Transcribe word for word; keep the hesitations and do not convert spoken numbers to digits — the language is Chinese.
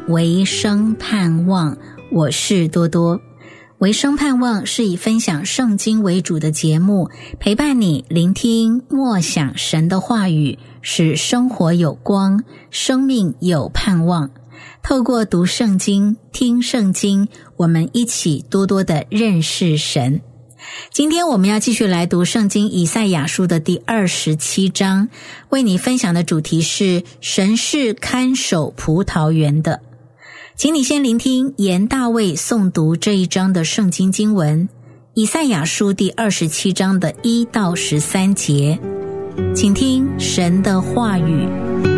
维生盼望，我是多多。维生盼望是以分享圣经为主的节目，陪伴你聆听默想神的话语，使生活有光，生命有盼望。透过读圣经、听圣经，我们一起多多的认识神。今天我们要继续来读圣经以赛亚书的第二十七章，为你分享的主题是神是看守葡萄园的。请你先聆听严大卫诵读这一章的圣经经文，以赛亚书第二十七章的一到十三节，请听神的话语。